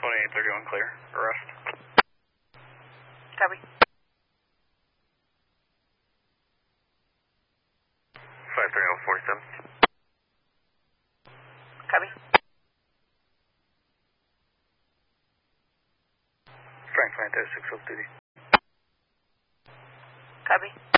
2831 clear. Arrest. Copy. 53047. Copy. Frank 936 off duty. Copy.